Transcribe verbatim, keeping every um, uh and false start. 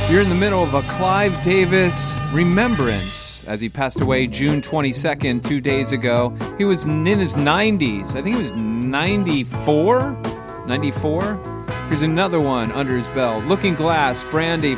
You're in the middle of a Clive Davis remembrance as he passed away June twenty-second, two days ago. He was in his nineties. I think he was ninety-four? ninety-four? Here's another one under his belt. Looking Glass, Brandy,